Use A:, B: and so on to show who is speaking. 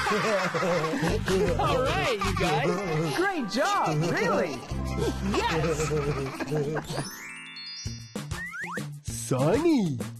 A: All right, you guys.
B: Great job, really. Yes!
C: Sunny.